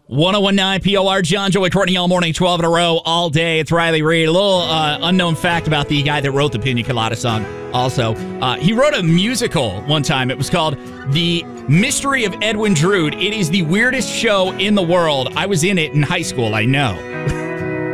1019 POR, John, Joey, Courtney, all morning, 12 in a row, all day. It's Riley Reid. A little unknown fact about the guy that wrote the Pina Colada song also. He wrote a musical one time. It was called The Mystery of Edwin Drood. It is the weirdest show in the world. I was in it in high school, I know.